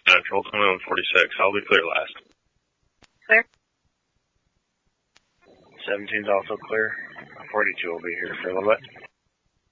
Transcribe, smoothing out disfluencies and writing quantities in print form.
Central, 2146. I'll be clear last. Clear. 17's also clear. 42 will be here for a little bit.